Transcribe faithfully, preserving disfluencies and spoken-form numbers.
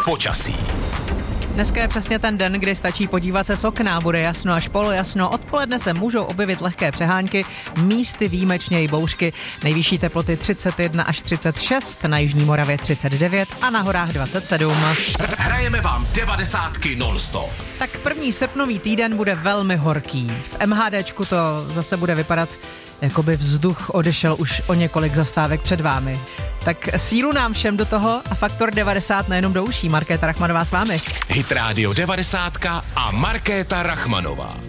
počasí. Dneska je přesně ten den, kdy stačí podívat se z okna, bude jasno až polojasno. Odpoledne se můžou objevit lehké přehánky, místy výjimečně i bouřky. Nejvyšší teploty třicet jedna až třicet šest, na jižní Moravě třicet devět a na horách dvacet sedm. Hrajeme vám devadesátky non-stop. Tak první srpnový týden bude velmi horký. V MHDčku to zase bude vypadat, jako by vzduch odešel už o několik zastávek před vámi. Tak sílu nám všem do toho a Faktor devadesát nejenom do uší. Markéta Rachmanová s vámi. Hit Radio devadesát a Markéta Rachmanová.